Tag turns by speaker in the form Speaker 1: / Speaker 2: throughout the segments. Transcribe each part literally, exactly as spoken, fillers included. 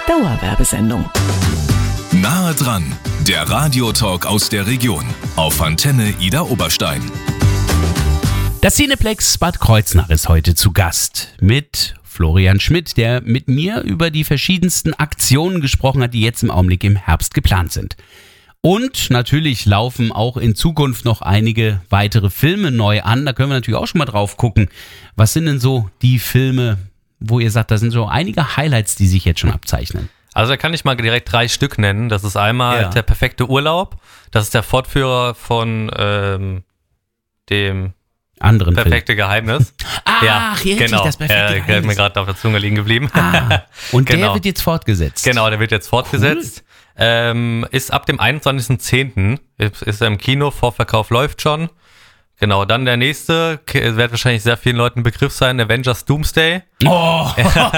Speaker 1: Dauerwerbesendung.
Speaker 2: Nahe dran, der Radiotalk aus der Region auf Antenne Ida Oberstein.
Speaker 3: Das Cineplex Bad Kreuznach ist heute zu Gast mit Florian Schmidt, der mit mir über die verschiedensten Aktionen gesprochen hat, die jetzt im Augenblick im Herbst geplant sind. Und natürlich laufen auch in Zukunft noch einige weitere Filme neu an. Da können wir natürlich auch schon mal drauf gucken. Was sind denn so die Filme, wo ihr sagt, da sind so einige Highlights, die sich jetzt schon abzeichnen?
Speaker 4: Also da kann ich mal direkt drei Stück nennen. Das ist einmal
Speaker 3: Ja.
Speaker 4: Der perfekte Urlaub. Das ist der Fortführer von ähm, dem
Speaker 3: Anderen
Speaker 4: perfekte
Speaker 3: Film.
Speaker 4: Geheimnis.
Speaker 3: Ach,
Speaker 4: ja,
Speaker 3: richtig,
Speaker 4: genau.
Speaker 3: das perfekte
Speaker 4: äh,
Speaker 3: Geheimnis.
Speaker 4: Ist mir gerade auf der Zunge liegen geblieben.
Speaker 3: Ah, und
Speaker 4: Genau.
Speaker 3: der wird jetzt fortgesetzt.
Speaker 4: Genau, der wird jetzt fortgesetzt. Ähm, ist ab dem einundzwanzigsten zehnten Ist, ist er im Kino, Vorverkauf läuft schon. Genau, dann der nächste, k- wird wahrscheinlich sehr vielen Leuten ein Begriff sein, Avengers Doomsday.
Speaker 3: Oh.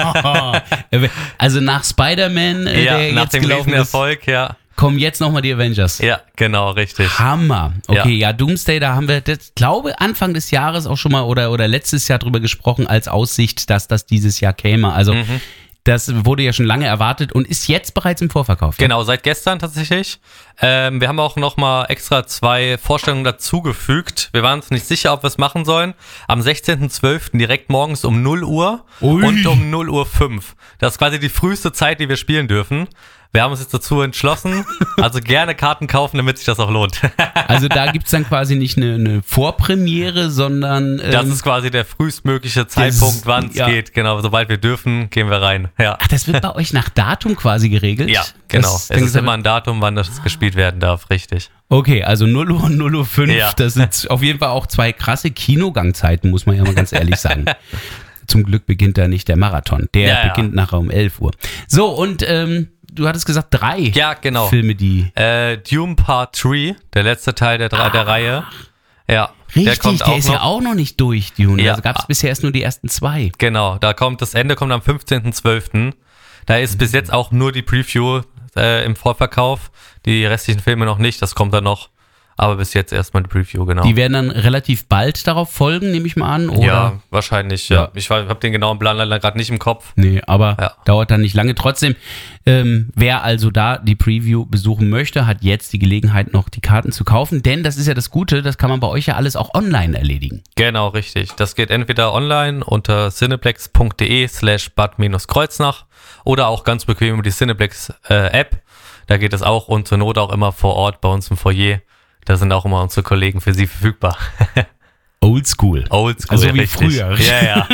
Speaker 3: Also nach Spider-Man, äh,
Speaker 4: ja,
Speaker 3: der
Speaker 4: nach
Speaker 3: jetzt
Speaker 4: dem
Speaker 3: gelaufen ist,
Speaker 4: Riesenerfolg, ja.
Speaker 3: kommen jetzt nochmal die Avengers.
Speaker 4: Ja, genau, richtig.
Speaker 3: Hammer. Okay, ja.
Speaker 4: Ja.
Speaker 3: Doomsday, da haben wir, das, glaube Anfang des Jahres auch schon mal oder, oder letztes Jahr drüber gesprochen als Aussicht, dass das dieses Jahr käme. Also
Speaker 4: Mhm.
Speaker 3: das wurde ja schon lange erwartet und ist jetzt bereits im Vorverkauf. ja?
Speaker 4: Genau, seit gestern tatsächlich. Ähm, wir haben auch nochmal extra zwei Vorstellungen dazugefügt. Wir waren uns nicht sicher, ob wir es machen sollen. Am sechzehnten zwölften direkt morgens um null Uhr
Speaker 3: Ui.
Speaker 4: und um null Uhr fünf. Das ist quasi die früheste Zeit, die wir spielen dürfen. Wir haben uns jetzt dazu entschlossen, also gerne Karten kaufen, damit sich das auch lohnt.
Speaker 3: Also da gibt es dann quasi nicht eine, eine Vorpremiere, sondern ähm,
Speaker 4: Das ist quasi der frühestmögliche Zeitpunkt, wann es
Speaker 3: ja.
Speaker 4: geht. Genau, sobald wir dürfen, gehen wir rein. Ja,
Speaker 3: Ach, das wird bei euch nach Datum quasi geregelt?
Speaker 4: ja genau.
Speaker 3: Das,
Speaker 4: Es ist immer ein Datum, wann das gespielt werden darf, richtig.
Speaker 3: Okay, also null Uhr und null Uhr fünf,
Speaker 4: Ja.
Speaker 3: das sind auf jeden Fall auch zwei krasse Kinogangzeiten, muss man ja mal ganz ehrlich sagen. Zum Glück beginnt da nicht der Marathon, der
Speaker 4: Ja, ja.
Speaker 3: beginnt nachher um elf Uhr. So, und ähm, du hattest gesagt, drei
Speaker 4: Ja, genau.
Speaker 3: Filme, die...
Speaker 4: Äh, Dune Part drei, der letzte Teil der, drei- der Reihe. Ja,
Speaker 3: Richtig,
Speaker 4: der kommt
Speaker 3: der
Speaker 4: auch
Speaker 3: ist
Speaker 4: noch.
Speaker 3: ja auch noch nicht durch, Dune.
Speaker 4: Ja.
Speaker 3: Also gab es bisher erst nur die ersten zwei.
Speaker 4: Genau, da kommt das Ende kommt am fünfzehnten zwölften Da ist bis jetzt auch nur die Preview äh, im Vorverkauf. Die restlichen Filme noch nicht, das kommt dann noch. Aber bis jetzt erstmal die Preview, genau.
Speaker 3: Die werden dann relativ bald darauf folgen, nehme ich mal an, oder?
Speaker 4: ja, wahrscheinlich, ja.
Speaker 3: Ja.
Speaker 4: Ich habe den genauen Plan leider gerade nicht im Kopf.
Speaker 3: Nee, aber
Speaker 4: Ja.
Speaker 3: dauert dann nicht lange. Trotzdem, ähm, wer also da die Preview besuchen möchte, hat jetzt die Gelegenheit, noch die Karten zu kaufen. Denn das ist ja das Gute, das kann man bei euch ja alles auch online erledigen.
Speaker 4: Genau, richtig. Das geht entweder online unter cineplex.de slash bad-kreuznach oder auch ganz bequem über die Cineplex-App. Da geht es auch und zur Not auch immer vor Ort bei uns im Foyer. Da sind auch immer unsere Kollegen für Sie verfügbar.
Speaker 3: Oldschool.
Speaker 4: Oldschool,
Speaker 3: Also wie
Speaker 4: richtig.
Speaker 3: früher.
Speaker 4: Ja, ja.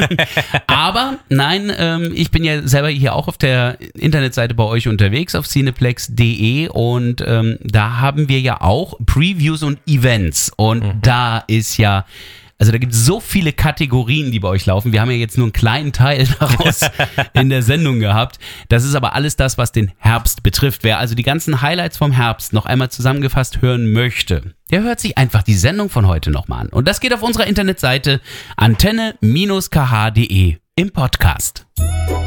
Speaker 3: Aber nein, ähm, ich bin ja selber hier auch auf der Internetseite bei euch unterwegs, auf cineplex punkt de und ähm, da haben wir ja auch Previews und Events und
Speaker 4: Mhm.
Speaker 3: da ist ja, also da gibt es so viele Kategorien, die bei euch laufen. Wir haben ja jetzt nur einen kleinen Teil daraus in der Sendung gehabt. Das ist aber alles das, was den Herbst betrifft. Wer also die ganzen Highlights vom Herbst noch einmal zusammengefasst hören möchte, der hört sich einfach die Sendung von heute nochmal an. Und das geht auf unserer Internetseite antenne Bindestrich k h punkt de im Podcast.